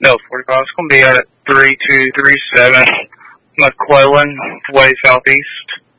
No, 45. It's going to be out at 3237 McClellan Way Southeast.